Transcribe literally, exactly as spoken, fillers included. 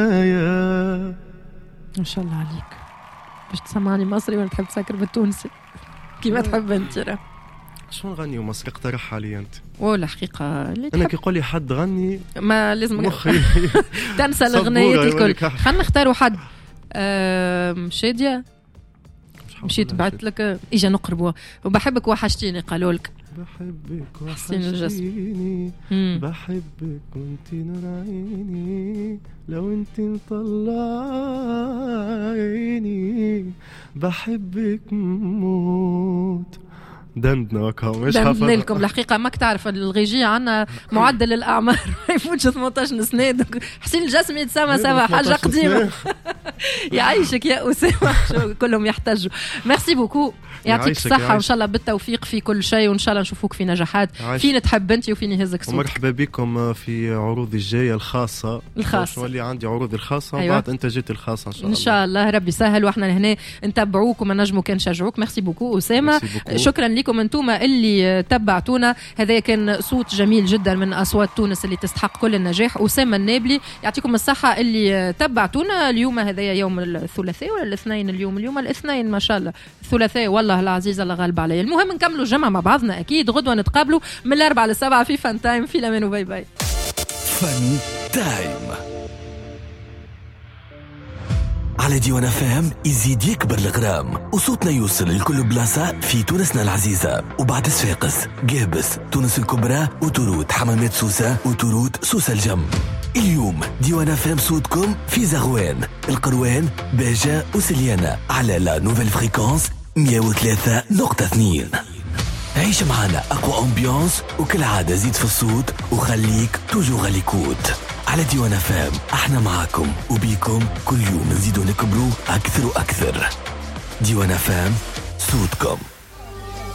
ما شاء الله عليك. باش تسمعني مصري ولا تحب تسكر بالتونسي كيما تحب انت؟ شو نغني ومصري اقترح علي انت؟ ولا حقيقة انا كي يقول لي حد غني ما لازم مخي تنسى الاغنيات الكل. خلينا نختاروا حد. أه شادية مشيت بعت لك اجا نقربوا وبحبك وحشتيني قالوا لك بحبك وحشتيني بحبك وانت نور عيني لو انت مطلعيني بحبك موت. دندنا وكا مش حافظ دندنا لكم الحقيقة. ماك تعرف الغيجية عنا معدل الأعمار ما يفوتش ثمانية عشر سنة. حسين الجسمي يتسمى سوا حاجة قديمة. يعيشك يا أسامة كلهم يحتاجوا. ميرسي بوكو يعطيك الصحة وإن شاء الله بالتوفيق في كل شيء وإن شاء الله نشوفوك في نجاحات. فين تحب أنت وفين يهزك صوتك. ومرحبا بكم في عروضي الجاية الخاصة. الخاصة واللي عندي عروضي الخاصة أيوة. وبعد إنتاجيتي الخاصة إن شاء الله. إن شاء الله ربي سهل وإحنا هنا نتبعوك وما نجمو كان نشجعوك. ميرسي بوكو أسامة. شكرا لكم أنتم اللي تبعتونا. هذا كان صوت جميل جدا من أصوات تونس اللي تستحق كل النجاح. أسامة النابلي يعطيكم الصحة اللي تبعتونا. اليوم هذا يوم الثلاثاء ولا الاثنين؟ اليوم اليوم الاثنين ما شاء الله. الثلاثاء والله العزيز الله غالب علي. المهم نكملوا جمعة مع بعضنا أكيد. غدوة نتقابلوا من الأربعة للسبعة في فان تايم. في الأمان وباي باي. فان تايم على ديوان فام يزيد يكبر الغرام وصوتنا يوصل لكل بلاصة في تونسنا العزيزة وبعد صفاقس قابس تونس الكبرى وتورود حمامات سوسة وتورود سوسة الجم. اليوم ديوان فام صوتكم في زغوان القروان باجة وسليانة على لا نوفيل فريكونس مية وثلاثة نقطة اثنين. عيش معنا أقوى أمبيانس وكل عادة زيد في الصوت وخليك توجو غاليكوت على ديوان فام. احنا معاكم وبيكم كل يوم نزيدو نكبروا أكثر وأكثر. ديوان فام صوتكم.